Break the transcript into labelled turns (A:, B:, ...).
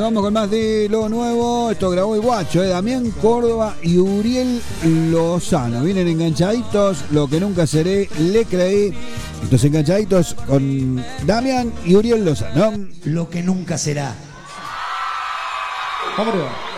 A: Vamos con más de lo nuevo. Esto grabó el guacho, Damián Córdoba y Uriel Lozano. Vienen enganchaditos, lo que nunca seré, le creí. Estos enganchaditos con Damián y Uriel Lozano.
B: Lo que nunca será.
C: Vamos arriba.